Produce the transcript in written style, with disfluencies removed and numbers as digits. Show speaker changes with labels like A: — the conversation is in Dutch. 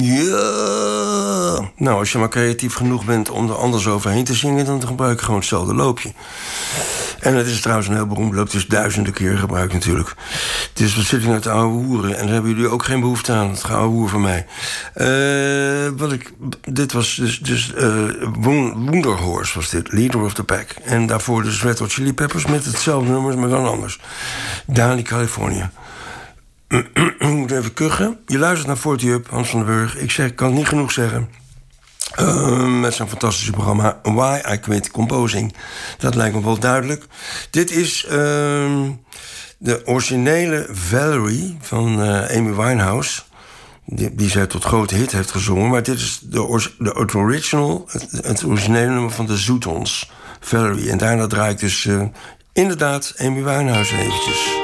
A: Ja. Nou, als je maar creatief genoeg bent om er anders overheen te zingen, dan gebruik je gewoon hetzelfde loopje. En het is trouwens een heel beroemd loop. Het is duizenden keer gebruikt natuurlijk. Dus wat zit ik nou te ouwe hoeren? En daar hebben jullie ook geen behoefte aan. Het ouwe hoer van mij. Dit was dus Wunderhorse was dit. Leader of the Pack. En daarvoor dus Red Hot Chili Peppers met hetzelfde nummers, maar dan anders. Dani, California. Ik moet even kuchen. Je luistert naar 40 Up, Hans van den Burg. Ik kan het niet genoeg zeggen. Met zijn fantastische programma Why I Quit Composing. Dat lijkt me wel duidelijk. Dit is de originele Valerie van Amy Winehouse. Die zij tot grote hit heeft gezongen. Maar dit is het originele nummer van de Zoetons. Valerie. En daarna draai ik dus inderdaad Amy Winehouse eventjes.